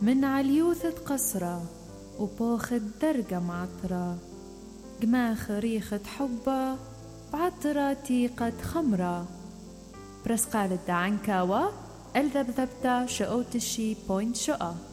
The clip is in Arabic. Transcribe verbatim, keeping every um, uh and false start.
من عليوثة قصرة وبوخد درجة معطرة، جماخ ريخة حبة بعطرة تيقة خمرة. برسقالة عنكاوة الذبذبتا شقوتشي بوينت شقة.